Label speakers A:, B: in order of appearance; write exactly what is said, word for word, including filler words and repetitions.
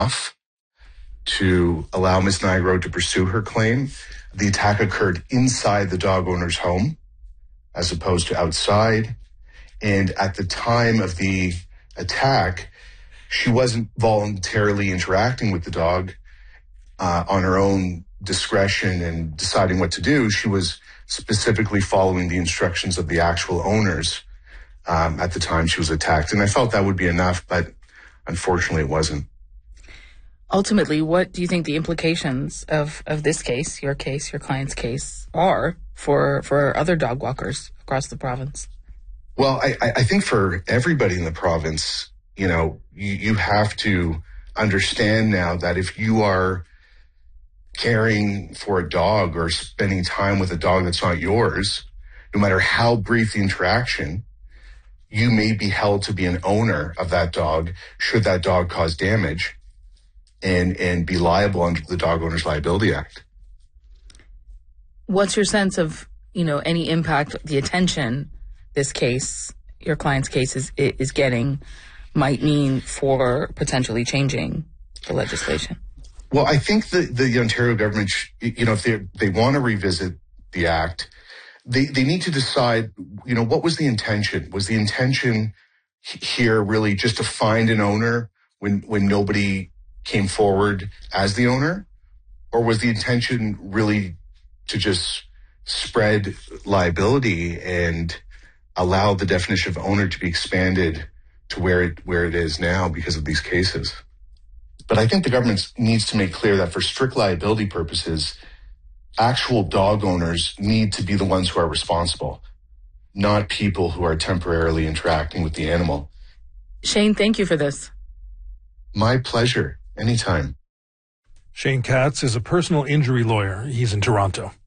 A: off to allow Miss Nigro to pursue her claim. The attack occurred inside the dog owner's home as opposed to outside. And at the time of the attack, she wasn't voluntarily interacting with the dog uh, on her own discretion and deciding what to do. She was specifically following the instructions of the actual owners um, at the time she was attacked. And I felt that would be enough, but unfortunately it wasn't.
B: Ultimately, what do you think the implications of, of this case, your case, your client's case, are for for other dog walkers across the province?
A: Well, I, I think for everybody in the province, you know, you, you have to understand now that if you are caring for a dog or spending time with a dog that's not yours, no matter how brief the interaction, you may be held to be an owner of that dog should that dog cause damage and, and be liable under the Dog Owners Liability Act.
B: What's your sense of, you know, any impact the attention this case, your client's case, is, is getting might mean for potentially changing the legislation?
A: Well, I think the, the Ontario government, you know, if they they want to revisit the act, they, they need to decide, you know, what was the intention? Was the intention here really just to find an owner when when nobody came forward as the owner? Or was the intention really to just spread liability and allow the definition of owner to be expanded to where it where it is now because of these cases? But I think the government needs to make clear that for strict liability purposes, actual dog owners need to be the ones who are responsible, not people who are temporarily interacting with the animal.
B: Shane, thank you for this.
A: My pleasure. Anytime.
C: Shane Katz is a personal injury lawyer. He's in Toronto.